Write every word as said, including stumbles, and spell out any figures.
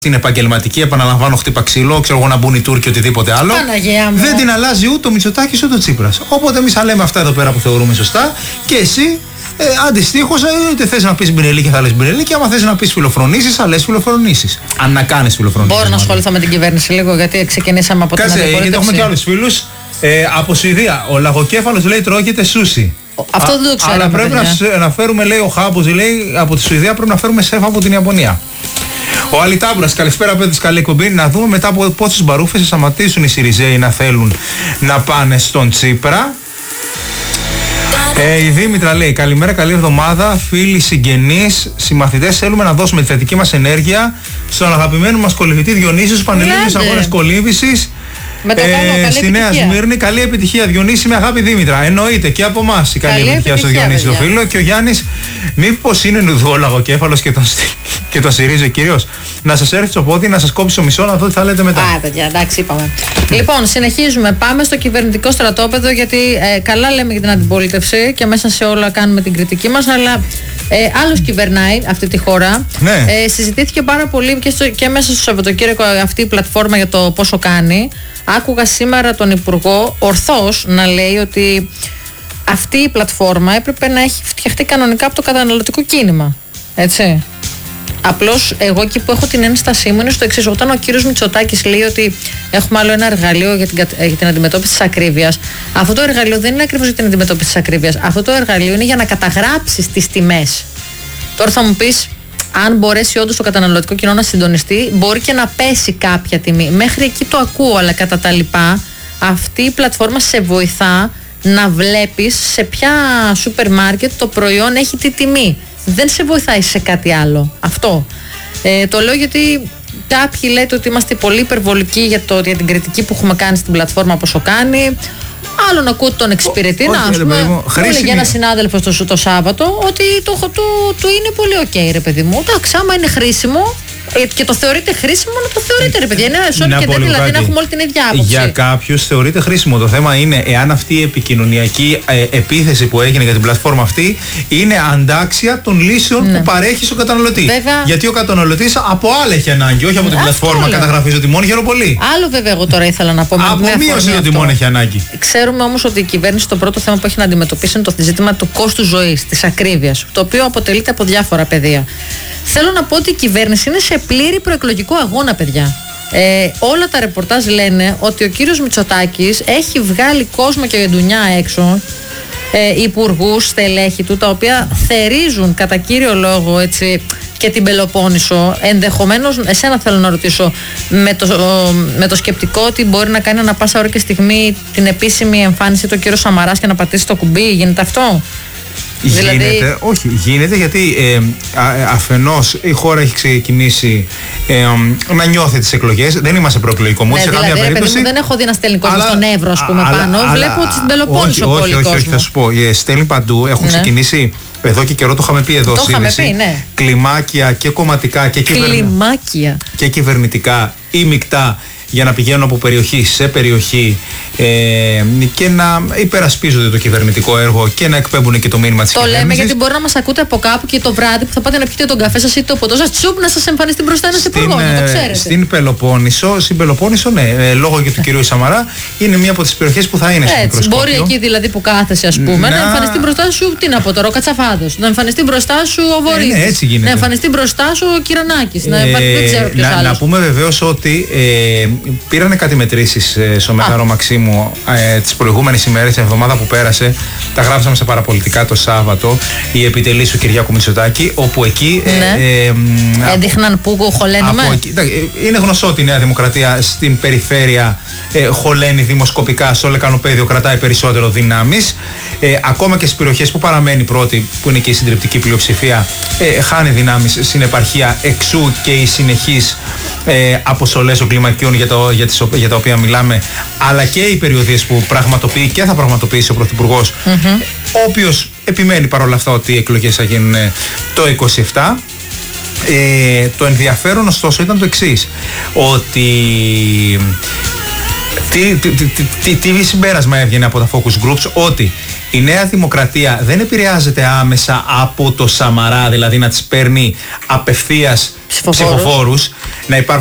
στην επαγγελματική, επαναλαμβάνω, χτύπα ξύλο, ξέρω εγώ να μπουν οι Τούρκοι, οτιδήποτε άλλο. Δεν την αλλάζει ούτε ο Μητσοτάκης ούτε ο Τσίπρας. Οπότε εμείς θα λέμε αυτά εδώ πέρα που θεωρούμε σωστά και εσύ ε, αντιστοίχως, είτε θες να πεις Μπινελίκη θα λες Μπινελίκη, άμα θες να πεις φιλοφρονήσεις θα λες φιλοφρονήσεις. Αν να κάνεις φιλοφρονήσεις. Μπορώ να ασχοληθώ με την κυβέρνηση λίγο, γιατί ξεκινήσαμε από την αντιπολίτευση. Κάτσε, γιατί έχουμε και άλλους φίλους. Ε, από Σουηδία, ο λαγοκέφαλος λέει τρώγεται σούσι. Αυτό δεν το ξέρω. Αλλά πρέπει να, να φέρουμε, λέει ο Χάμπος, λέει από τη Σουηδία πρέπει να φέρουμε σεφ από την Ιαπωνία. Ο Αλιτάμπρας, καλησπέρα παιδες, καλή εκπομπή. Να δούμε μετά από πόσες μπαρούφες θα σταματήσουν οι Σιριζέοι να θέλουν να πάνε στον Τσίπρα. Ε, η Δήμητρα λέει καλημέρα, καλή εβδομάδα. Φίλοι, συγγενείς, συμμαθητές, θέλουμε να δώσουμε τη θετική μας ενέργεια στον αγαπημένο μας κολυμβητή Διονύση στους Πανελλήνιους Αγώνες Κολύμβησης. Ε, στη Νέα Σμύρνη, καλή επιτυχία Διονύση, με αγάπη Δήμητρα. Εννοείται και από εμάς η καλή, καλή επιτυχία, επιτυχία στο Διονύση το φίλο. Και ο Γιάννης, μήπως είναι νουδόλαγο κέφαλος και τον, και τον στηρίζει ο κύριος. Να σας έρθει στο πόδι, να σας κόψει το μισό, να δω τι θα λέτε μετά. Α, παιδιά, εντάξει, είπαμε. Λοιπόν, συνεχίζουμε. Πάμε στο κυβερνητικό στρατόπεδο, γιατί ε, καλά λέμε για την αντιπολίτευση και μέσα σε όλα κάνουμε την κριτική μας, αλλά ε, άλλος κυβερνάει αυτή τη χώρα. Ναι. Ε, συζητήθηκε πάρα πολύ και, στο, και μέσα στο Σαββατοκύριακο αυτή η πλατφόρμα για το πόσο κάνει. Άκουγα σήμερα τον Υπουργό ορθώς να λέει ότι αυτή η πλατφόρμα έπρεπε να έχει φτιαχτεί κανονικά από το καταναλωτικό κίνημα. Έτσι. Απλώς εγώ εκεί που έχω την ένστασή μου είναι στο εξής. Όταν ο κύριος Μητσοτάκης λέει ότι έχουμε άλλο ένα εργαλείο για την, για την αντιμετώπιση της ακρίβειας, αυτό το εργαλείο δεν είναι ακριβώς για την αντιμετώπιση της ακρίβειας. Αυτό το εργαλείο είναι για να καταγράψεις τις τιμές. Τώρα θα μου πεις, αν μπορέσει όντως το καταναλωτικό κοινό να συντονιστεί, μπορεί και να πέσει κάποια τιμή. Μέχρι εκεί το ακούω, αλλά κατά τα λοιπά, αυτή η πλατφόρμα σε βοηθά να βλέπεις σε ποια σούπερ μάρκετ το προϊόν έχει τι τιμή. Δεν σε βοηθάει σε κάτι άλλο. Αυτό. Ε, το λέω γιατί κάποιοι λέτε ότι είμαστε πολύ υπερβολικοί για, το, για την κριτική που έχουμε κάνει στην πλατφόρμα πόσο κάνει. Άλλον ακούω τον εξυπηρετή να, ας πούμε, μου έλεγε ένα συνάδελφο το, το Σάββατο ότι το, το, το, το είναι πολύ οκ, ρε παιδί μου. Εντάξει, άμα είναι χρήσιμο και το θεωρείτε χρήσιμο, να το θεωρείτε, ρε παιδιά. Είναι σώνει και δεν, δηλαδή να έχουμε όλη την ίδια άποψη. Για κάποιους θεωρείται χρήσιμο. Το θέμα είναι εάν αυτή η επικοινωνιακή ε, επίθεση που έγινε για την πλατφόρμα αυτή είναι αντάξια των λύσεων ναι. που παρέχει στον καταναλωτή. Βέβαια, γιατί ο καταναλωτής από άλλα έχει ανάγκη, όχι από την πλατφόρμα καταγραφής των τιμών, χαίρομαι πολύ. Άλλο βέβαια εγώ τώρα ήθελα να πω. Από μείωση των τιμών έχει ανάγκη. Ξέρουμε όμως ότι η κυβέρνηση το πρώτο θέμα που έχει να αντιμετωπίσει είναι το ζήτημα του κόστου ζωής, της ακρίβειας, το οποίο αποτελείται από διάφορα πεδία. Θέλω να πω ότι η κυβέρνηση είναι σε πλήρη προεκλογικό αγώνα, παιδιά. Ε, όλα τα ρεπορτάζ λένε ότι ο κύριος Μητσοτάκης έχει βγάλει κόσμο και ντουνιά έξω, ε, υπουργούς, στελέχη του, τα οποία θερίζουν κατά κύριο λόγο έτσι, και την Πελοπόννησο. Ενδεχομένως, εσένα θέλω να ρωτήσω, με το, με το σκεπτικό ότι μπορεί να κάνει ανα πάσα ώρα και στιγμή την επίσημη εμφάνιση του κύριου Σαμαράς και να πατήσει το κουμπί, γίνεται αυτό? Γίνεται, δηλαδή... όχι, γίνεται γιατί ε, α, αφενός η χώρα έχει ξεκινήσει ε, να νιώθει τις εκλογές. Δεν είμαστε προεκλογικό μου, ναι, σε δηλαδή, καμία περίπτωση. Παιδί μου, δεν έχω δει να στέλνει κόσμο στον Εύρο, ας πούμε, αλλά, πάνω. Αλλά, Βλέπω ότι στην Πελοπόννησο όχι, πολύ όχι, κόσμο. όχι, θα σου πω. Ε, στέλνει παντού. Έχουν ναι. ξεκινήσει εδώ και καιρό, το είχαμε πει εδώ σήμερα. Ναι. Κλιμάκια και κομματικά και, κυβερνη... και κυβερνητικά ή μεικτά για να πηγαίνουν από περιοχή σε περιοχή ε, και να υπερασπίζονται το κυβερνητικό έργο και να εκπέμπουν και το μήνυμα της κυβέρνησης. Το λέμε γιατί μπορεί να μας ακούτε από κάπου και το βράδυ που θα πάτε να πιείτε τον καφέ σας ή το ποτό σας, τσουπ, να σας εμφανιστεί μπροστά ένας υπουργός, να το ξέρετε. Στην Πελοπόννησο, στην Πελοπόννησο, ναι, ε, λόγω και του κυρίου Σαμαρά, είναι μία από τις περιοχές που θα είναι στο μικροσκόπιο. Μπορεί εκεί δηλαδή που κάθεσαι, ας πούμε, να, να εμφανιστεί μπροστά σου, τι να πω τώρα, ο Κατσαφάδος, να εμφανιστεί μπροστά σου ο Βορύδης, ε, ναι, να εμφανιστεί μπροστά σου ο Κυρανάκης, ε, να εμφανιστεί, δεν ξέρω ποιος να, άλλος. Να πούμε βεβαίως ότι ε, πήρανε κάτι μετρήσεις ε, στο Μέγαρο Μαξίμου ε, τις προηγούμενες ημέρες, την εβδομάδα που πέρασε. Τα γράψαμε σε παραπολιτικά το Σάββατο, η επιτελής του Κυριάκου Μητσοτάκη, όπου εκεί ναι. ε, ε, έδειχναν που χωλένουμε. Είναι γνωστό ότι η Νέα Δημοκρατία στην περιφέρεια ε, χωλαίνει δημοσκοπικά, στο λεκανοπέδιο κρατάει περισσότερο δυνάμεις. Ε, ακόμα και στις περιοχές που παραμένει πρώτη, που είναι και η συντριπτική πλειοψηφία, ε, χάνει δυνάμεις στην επαρχία, εξού και οι συνεχείς ε, αποστολές των κλιμακίων για, το, για, τις, για τα οποία μιλάμε, αλλά και οι περιοδίες που πραγματοποιεί και θα πραγματοποιήσει ο Πρωθυπουργός, mm-hmm. ο οποίος επιμένει παρόλα αυτά ότι οι εκλογές θα γίνουν το είκοσι επτά. Ε, το ενδιαφέρον ωστόσο ήταν το εξής, ότι τι, τι, τι, τι, τι συμπέρασμα έβγαινε από τα focus groups, ότι η Νέα Δημοκρατία δεν επηρεάζεται άμεσα από το Σαμαρά, δηλαδή να τις παίρνει απευθείας ψηφοφόρους. ψηφοφόρους, να υπάρχουν